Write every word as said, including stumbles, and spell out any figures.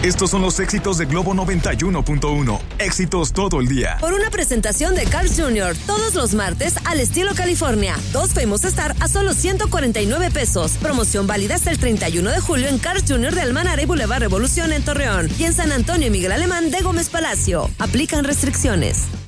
Estos son los éxitos de Globo noventa y uno punto uno. Éxitos todo el día. Por una presentación de Carl's junior todos los martes al estilo California. Dos Famous Star a solo ciento cuarenta y nueve pesos. Promoción válida hasta el treinta y uno de julio en Carl's junior de Almanara y Boulevard Revolución en Torreón. Y en San Antonio y Miguel Alemán de Gómez Palacio. Aplican restricciones.